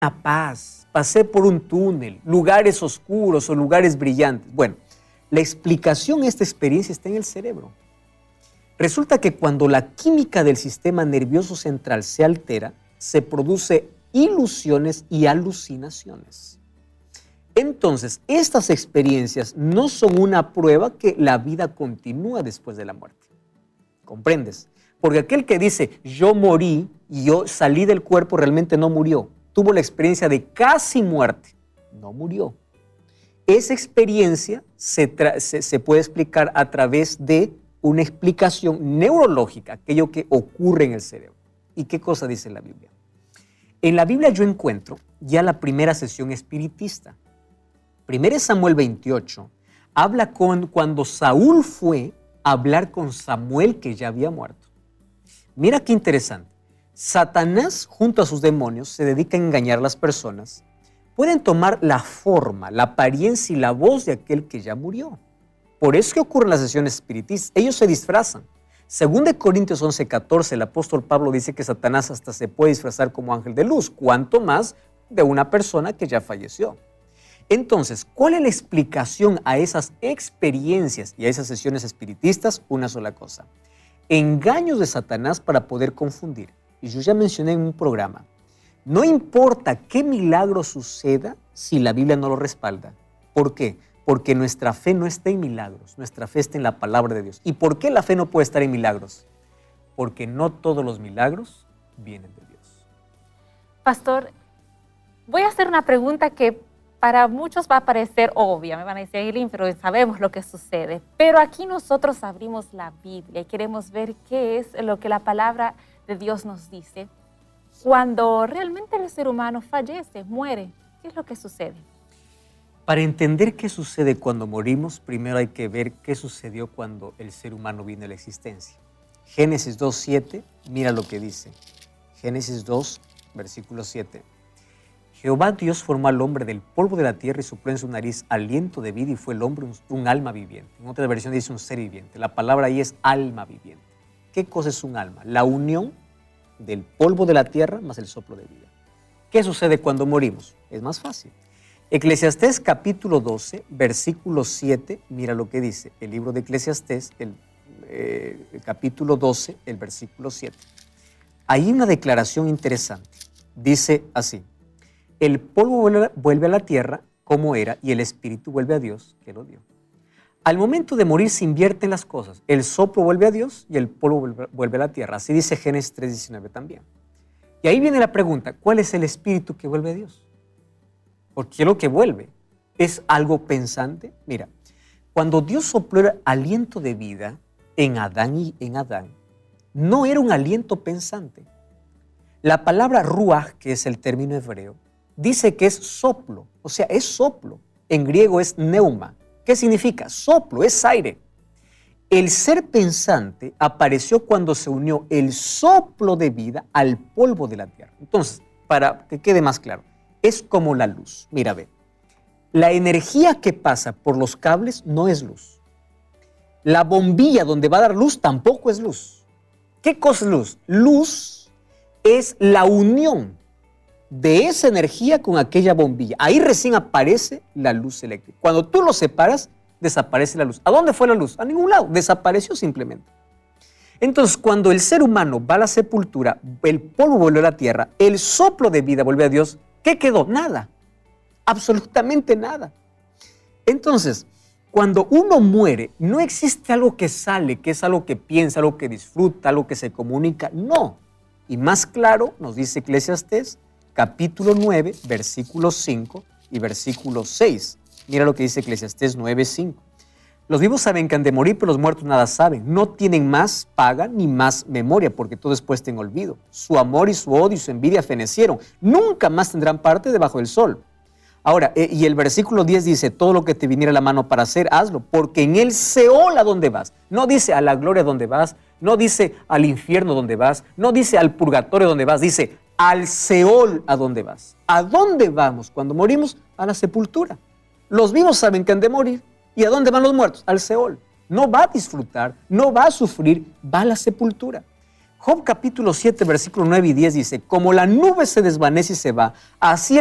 una paz, pasé por un túnel, lugares oscuros o lugares brillantes. Bueno, la explicación a esta experiencia está en el cerebro. Resulta que cuando la química del sistema nervioso central se altera, se produce ilusiones y alucinaciones. Entonces, estas experiencias no son una prueba que la vida continúa después de la muerte. ¿Comprendes? Porque aquel que dice, yo morí y yo salí del cuerpo, realmente no murió. Tuvo la experiencia de casi muerte. No murió. Esa experiencia se puede explicar a través de una explicación neurológica, aquello que ocurre en el cerebro. ¿Y qué cosa dice la Biblia? En la Biblia yo encuentro ya la primera sesión espiritista. 1 Samuel 28 habla cuando Saúl fue a hablar con Samuel que ya había muerto. Mira qué interesante. Satanás junto a sus demonios se dedica a engañar a las personas. Pueden tomar la forma, la apariencia y la voz de aquel que ya murió. Por eso que ocurren las sesiones espiritistas. Ellos se disfrazan. Según de Corintios 11:14, el apóstol Pablo dice que Satanás hasta se puede disfrazar como ángel de luz, cuanto más de una persona que ya falleció. Entonces, ¿cuál es la explicación a esas experiencias y a esas sesiones espiritistas? Una sola cosa. Engaños de Satanás para poder confundir. Y yo ya mencioné en un programa, no importa qué milagro suceda si la Biblia no lo respalda. ¿Por qué? Porque nuestra fe no está en milagros, nuestra fe está en la palabra de Dios. ¿Y por qué la fe no puede estar en milagros? Porque no todos los milagros vienen de Dios. Pastor, voy a hacer una pregunta que para muchos va a parecer obvia, me van a decir, Eileen, pero sabemos lo que sucede. Pero aquí nosotros abrimos la Biblia y queremos ver qué es lo que la palabra de Dios nos dice. Cuando realmente el ser humano fallece, muere, ¿qué es lo que sucede? Para entender qué sucede cuando morimos, primero hay que ver qué sucedió cuando el ser humano vino a la existencia. Génesis 2:7, mira lo que dice. Génesis 2, versículo 7. Jehová Dios formó al hombre del polvo de la tierra y sopló en su nariz aliento de vida y fue el hombre un alma viviente. En otra versión dice un ser viviente. La palabra ahí es alma viviente. ¿Qué cosa es un alma? La unión del polvo de la tierra más el soplo de vida. ¿Qué sucede cuando morimos? Es más fácil. Eclesiastés capítulo 12, versículo 7, mira lo que dice. El libro de Eclesiastés, el capítulo 12, el versículo 7. Hay una declaración interesante. Dice así. El polvo vuelve a la tierra como era y el espíritu vuelve a Dios que lo dio. Al momento de morir se invierten las cosas. El soplo vuelve a Dios y el polvo vuelve a la tierra. Así dice Génesis 3:19 también. Y ahí viene la pregunta, ¿cuál es el espíritu que vuelve a Dios? Porque lo que vuelve es algo pensante. Mira, cuando Dios sopló el aliento de vida en Adán no era un aliento pensante. La palabra ruaj, que es el término hebreo, dice que es soplo, o sea, es soplo. En griego es neuma. ¿Qué significa? Soplo, es aire. El ser pensante apareció cuando se unió el soplo de vida al polvo de la tierra. Entonces, para que quede más claro, es como la luz. Mira, ve, la energía que pasa por los cables no es luz. La bombilla donde va a dar luz tampoco es luz. ¿Qué cosa es luz? Luz es la unión de esa energía con aquella bombilla. Ahí recién aparece la luz eléctrica. Cuando tú lo separas, desaparece la luz. ¿A dónde fue la luz? A ningún lado. Desapareció simplemente. Entonces, cuando el ser humano va a la sepultura, el polvo vuelve a la tierra, el soplo de vida vuelve a Dios, ¿qué quedó? Nada. Absolutamente nada. Entonces, cuando uno muere, no existe algo que sale, que es algo que piensa, algo que disfruta, algo que se comunica. No. Y más claro, nos dice Eclesiastés, capítulo 9, versículo 5 y versículo 6. Mira lo que dice Eclesiastés 9:5. Los vivos saben que han de morir, pero los muertos nada saben. No tienen más paga ni más memoria, porque todo es puesto en olvido. Su amor y su odio y su envidia fenecieron. Nunca más tendrán parte debajo del sol. Ahora, y el versículo 10 dice, todo lo que te viniera a la mano para hacer, hazlo, porque en el Seol a dónde vas. No dice a la gloria donde vas, no dice al infierno donde vas, no dice al purgatorio donde vas, dice al Seol a dónde vas. ¿A dónde vamos cuando morimos? A la sepultura. Los vivos saben que han de morir. ¿Y a dónde van los muertos? Al Seol. No va a disfrutar, no va a sufrir, va a la sepultura. Job capítulo 7, versículo 9 y 10 dice, como la nube se desvanece y se va, así